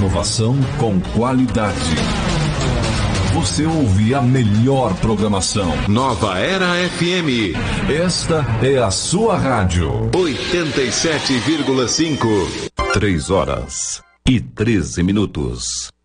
Inovação com qualidade. Você ouve a melhor programação. Nova Era FM. Esta é a sua rádio. 87,5. 3 horas e 13 minutos.